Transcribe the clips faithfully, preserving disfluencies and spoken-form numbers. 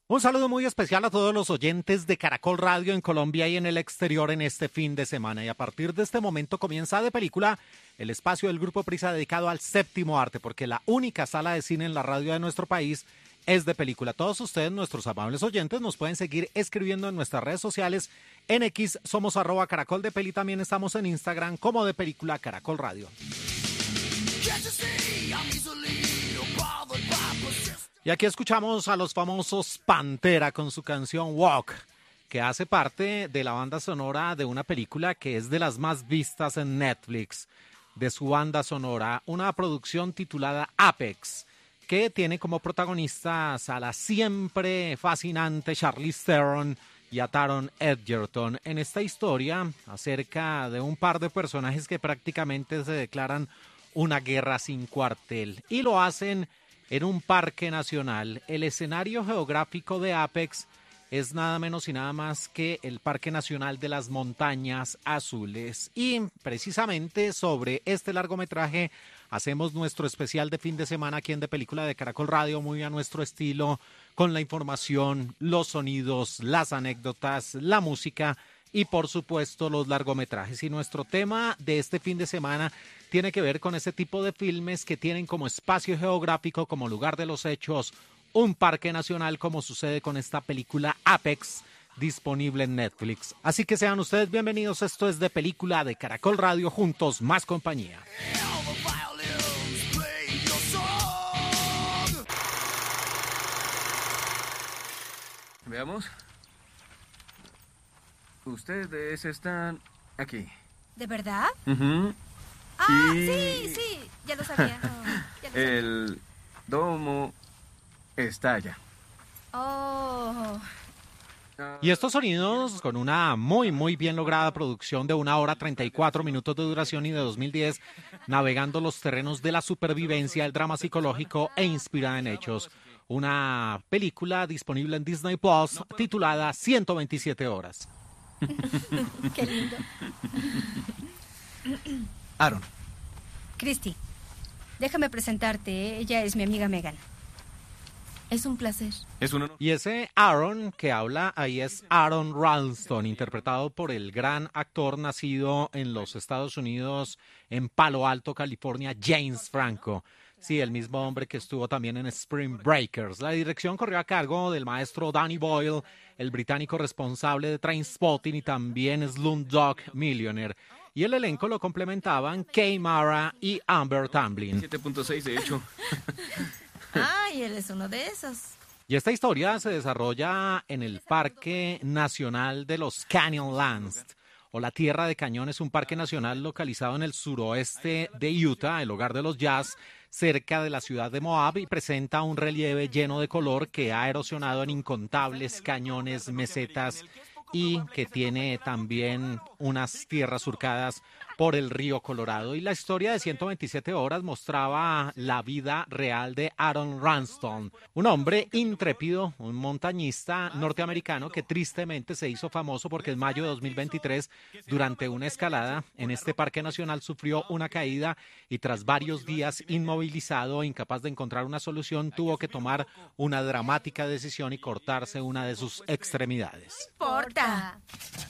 Un saludo muy especial a todos los oyentes de Caracol Radio en Colombia y en el exterior en este fin de semana. Y a partir de este momento comienza De Película, el espacio del Grupo Prisa dedicado al séptimo arte, porque la única sala de cine en la radio de nuestro país es De Película. Todos ustedes, nuestros amables oyentes, nos pueden seguir escribiendo en nuestras redes sociales. En X somos arroba Caracol de Peli, también estamos en Instagram como De Película Caracol Radio. Y aquí escuchamos a los famosos Pantera con su canción Walk, que hace parte de la banda sonora de una película que es de las más vistas en Netflix, de su banda sonora, una producción titulada Apex, que tiene como protagonistas a la siempre fascinante Charlize Theron y a Taron Egerton. En esta historia, acerca de un par de personajes que prácticamente se declaran una guerra sin cuartel, y lo hacen en un parque nacional. El escenario geográfico de Apex es nada menos y nada más que el Parque Nacional de las Montañas Azules. Y precisamente sobre este largometraje hacemos nuestro especial de fin de semana aquí en De Película de Caracol Radio, muy a nuestro estilo, con la información, los sonidos, las anécdotas, la música y por supuesto los largometrajes. Y nuestro tema de este fin de semana tiene que ver con ese tipo de filmes que tienen como espacio geográfico, como lugar de los hechos, un parque nacional, como sucede con esta película Apex, disponible en Netflix. Así que sean ustedes bienvenidos, esto es De Película de Caracol Radio, juntos más compañía. Veamos. Ustedes están aquí. ¿De verdad? Uh-huh. Ah, y... sí, sí, ya lo sabía. Oh, ya lo sabía. El domo está allá. Oh. Y estos sonidos, con una muy, muy bien lograda producción de una hora treinta y cuatro minutos de duración y de dos mil diez, navegando los terrenos de la supervivencia, el drama psicológico e inspirada en hechos. Una película disponible en Disney Plus titulada ciento veintisiete horas. Qué lindo. Aaron. Christy, déjame presentarte. Ella es mi amiga Megan. Es un placer. Es un honor. Y ese Aaron que habla ahí es Aaron Ralston, interpretado por el gran actor nacido en los Estados Unidos, en Palo Alto, California, James Franco. Sí, el mismo hombre que estuvo también en Spring Breakers. La dirección corrió a cargo del maestro Danny Boyle, el británico responsable de Trainspotting y también Slumdog Millionaire. Y el elenco lo complementaban Kay Mara y Amber Tamblyn. siete punto seis de hecho. Ay, él es uno de esos. Y esta historia se desarrolla en el Parque Nacional de los Canyonlands, o la Tierra de Cañones, un parque nacional localizado en el suroeste de Utah, el hogar de los jazz, cerca de la ciudad de Moab, y presenta un relieve lleno de color que ha erosionado en incontables cañones, mesetas, y que tiene también unas tierras surcadas por el río Colorado. Y la historia de ciento veintisiete horas mostraba la vida real de Aaron Ralston, un hombre intrépido, un montañista norteamericano que tristemente se hizo famoso porque en mayo de dos mil veintitrés, durante una escalada en este parque nacional, sufrió una caída y tras varios días inmovilizado, incapaz de encontrar una solución, tuvo que tomar una dramática decisión y cortarse una de sus extremidades. No importa.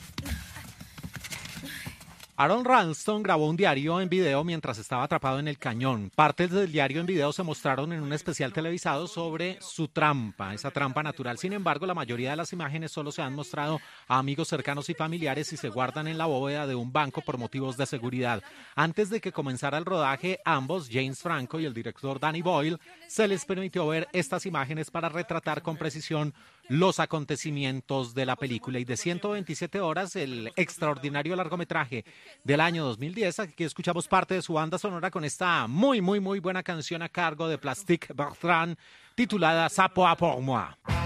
Aaron Ralston grabó un diario en video mientras estaba atrapado en el cañón. Partes del diario en video se mostraron en un especial televisado sobre su trampa, esa trampa natural. Sin embargo, la mayoría de las imágenes solo se han mostrado a amigos cercanos y familiares y se guardan en la bóveda de un banco por motivos de seguridad. Antes de que comenzara el rodaje, ambos, James Franco y el director Danny Boyle, se les permitió ver estas imágenes para retratar con precisión los acontecimientos de la película. Y de ciento veintisiete horas, el extraordinario largometraje del año dos mil diez, aquí escuchamos parte de su banda sonora con esta muy, muy, muy buena canción a cargo de Plastic Bertrand, titulada Ça peut pour moi.